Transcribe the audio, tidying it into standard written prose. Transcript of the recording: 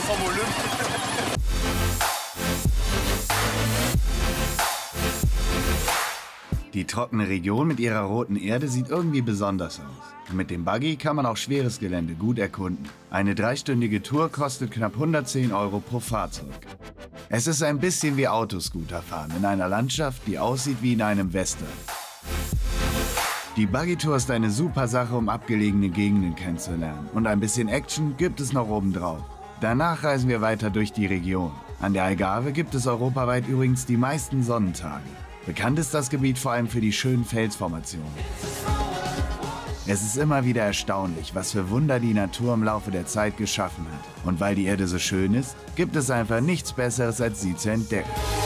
vom Olymp. Die trockene Region mit ihrer roten Erde sieht irgendwie besonders aus. Und mit dem Buggy kann man auch schweres Gelände gut erkunden. Eine 3-stündige Tour kostet knapp 110 € pro Fahrzeug. Es ist ein bisschen wie Autoscooterfahren in einer Landschaft, die aussieht wie in einem Western. Die Buggy-Tour ist eine super Sache, um abgelegene Gegenden kennenzulernen. Und ein bisschen Action gibt es noch obendrauf. Danach reisen wir weiter durch die Region. An der Algarve gibt es europaweit übrigens die meisten Sonnentage. Bekannt ist das Gebiet vor allem für die schönen Felsformationen. Es ist immer wieder erstaunlich, was für Wunder die Natur im Laufe der Zeit geschaffen hat. Und weil die Erde so schön ist, gibt es einfach nichts Besseres, als sie zu entdecken.